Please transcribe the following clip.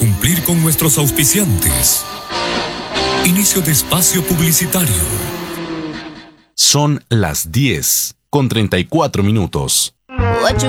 cumplir con nuestros auspiciantes. Inicio de espacio publicitario. Son las 10:34.